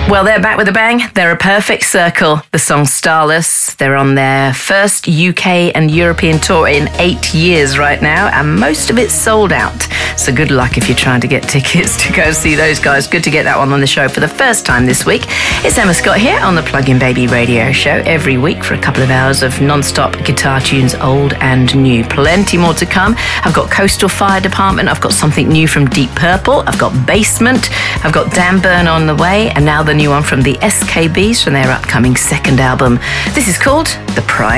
Well, they're back with a bang. They're a perfect circle. The song Starless. They're on their first UK and European tour in 8 years right now, and most of it's sold out. So good luck if you're trying to get tickets to go see those guys. Good to get that one on the show for the first time this week. It's Emma Scott here on the Plug-in Baby radio show every week for a couple of hours of non-stop guitar tunes, old and new. Plenty more to come. I've got Coastal Fire Department. I've got something new from Deep Purple. I've got Basement. I've got Dan Byrne on the way, and now the new one from the SKBs from their upcoming second album. This is called The Pride.